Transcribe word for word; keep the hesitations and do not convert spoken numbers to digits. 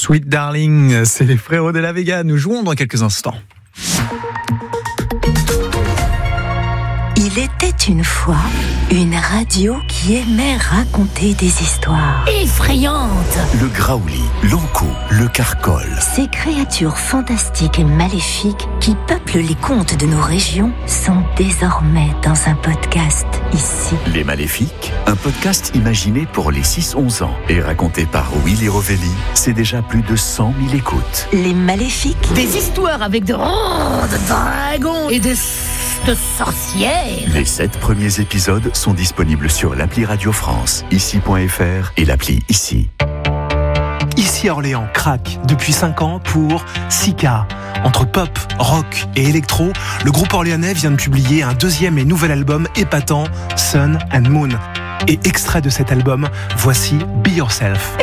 Sweet Darling, c'est les frérots de la Vega. Nous jouons dans quelques instants. Il était une fois une radio qui aimait raconter des histoires effrayantes. Le graouli, l'ankou, le carcol. Ces créatures fantastiques et maléfiques qui peuplent les contes de nos régions sont désormais dans un podcast ici. Les Maléfiques, un podcast imaginé pour les six onze ans et raconté par Willy Rovelli. C'est déjà plus de cent mille écoutes. Les Maléfiques. Des histoires avec de grands dragons et des de sorcières. Les sept premiers épisodes sont disponibles sur l'appli Radio France, ici point f r et l'appli Ici. Ici Orléans craque depuis cinq ans pour Sika. Entre pop, rock et électro, le groupe orléanais vient de publier un deuxième et nouvel album épatant, Sun and Moon. Et extrait de cet album, voici Be Yourself.